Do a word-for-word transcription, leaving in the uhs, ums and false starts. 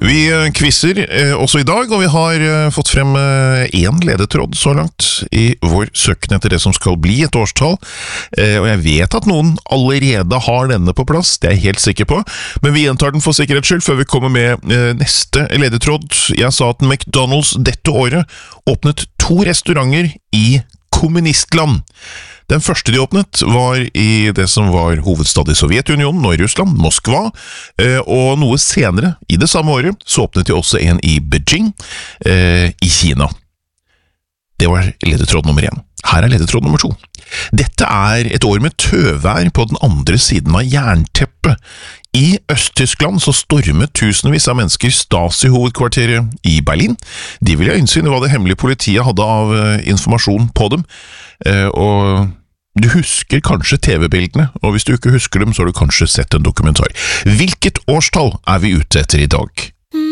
Vi quizzer eh, også i dag, og vi har eh, fått frem eh, en ledetråd så langt i vår søken etter det som skal bli et årstall. Eh, og jeg vet at noen allerede har denne på plass, det er jeg helt sikker på. Men vi gjentar den for sikkerhets skyld før vi kommer med eh, neste ledetråd. Jeg sa at McDonald's dette året åpnet to restauranter i kommunistland. Den første de åpnet var i det som var hovedstad i Sovjetunionen, nå i Russland, Moskva, og noe senere, i det samme året, så åpnet de også en i Beijing, i Kina. Det var ledetråd nummer én. Her er ledetråd nummer to. Dette er et år med tøvær på den andre siden av jernteppet. I Øst-Tyskland så stormet tusenvis av mennesker Stasi-hovedkvarteret i Berlin. De ville ha innsyn i hva det hemmelige politiet hadde av informasjon på dem, og du husker kanskje T V-bildene, og hvis du ikke husker dem, så har du kanskje sett en dokumentar. Hvilket årstall er vi ute etter i dag?